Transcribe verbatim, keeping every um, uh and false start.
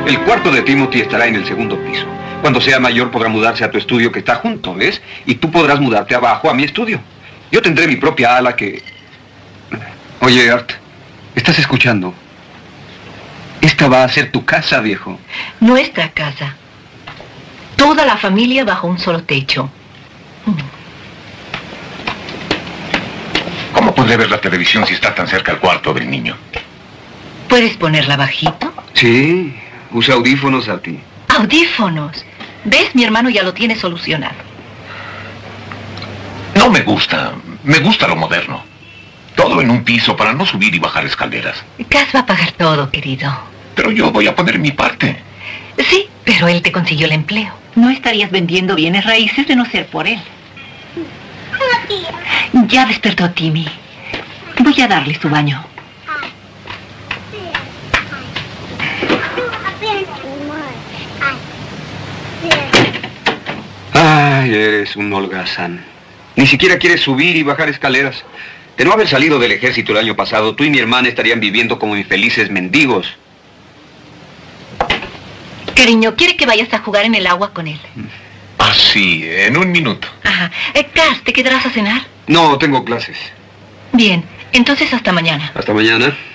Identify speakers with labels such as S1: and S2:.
S1: El cuarto de Timothy estará en el segundo piso. Cuando sea mayor podrá mudarse a tu estudio que está junto, ¿ves? Y tú podrás mudarte abajo a mi estudio. Yo tendré mi propia ala que... Oye, Art, ¿estás escuchando? Esta va a ser tu casa, viejo.
S2: Nuestra casa. Toda la familia bajo un solo techo.
S3: ¿Cómo podré ver la televisión si está tan cerca el cuarto del niño?
S2: ¿Puedes ponerla bajito?
S1: Sí, usa audífonos, a ti.
S2: Audífonos. ¿Ves? Mi hermano ya lo tiene solucionado.
S3: No me gusta. Me gusta lo moderno. Todo en un piso para no subir y bajar escaleras.
S2: Cas va a pagar todo, querido.
S3: Pero yo voy a poner mi parte.
S2: Sí, pero él te consiguió el empleo. No estarías vendiendo bienes raíces de no ser por él. Ya despertó Timmy. Voy a darle su baño.
S1: Ay, eres un holgazán. Ni siquiera quieres subir y bajar escaleras. De no haber salido del ejército el año pasado, tú y mi hermana estarían viviendo como infelices mendigos.
S2: Cariño, ¿quiere que vayas a jugar en el agua con él?
S3: Ah, sí, en un minuto.
S2: Ajá. Eh, Cas, ¿te quedarás a cenar?
S1: No, tengo clases.
S2: Bien, entonces hasta mañana.
S1: Hasta mañana.